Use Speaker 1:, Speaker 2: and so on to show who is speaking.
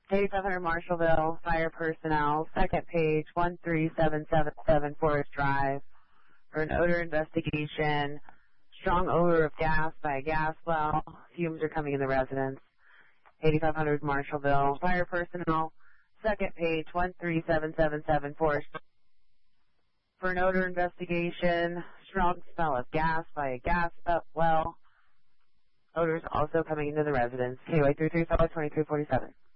Speaker 1: 8500 Marshallville, fire personnel, second page, 13777 Forest Drive, for an odor investigation. Strong odor of gas by a gas well. Fumes are coming in the residence. 8500 Marshallville, fire personnel, second page, 13777 Forest Drive, for an odor investigation. Strong smell of gas by a gas well. Odors also coming into the residence. KY 335 2347.